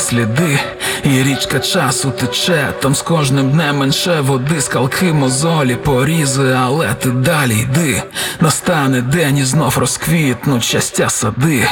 сліди, і річка часу тече, там з кожним днем менше води, скалки, мозолі, порізи, але ти далі йди. Настане день і знов розквітнуть щастя сади.